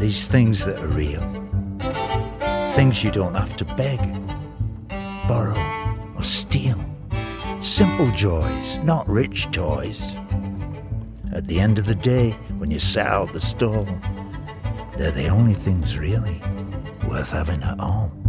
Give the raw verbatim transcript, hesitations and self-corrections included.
these things that are real. Things you don't have to beg, borrow or steal. Simple joys, not rich toys. At the end of the day, when you set out the stall, they're the only things really worth having at all.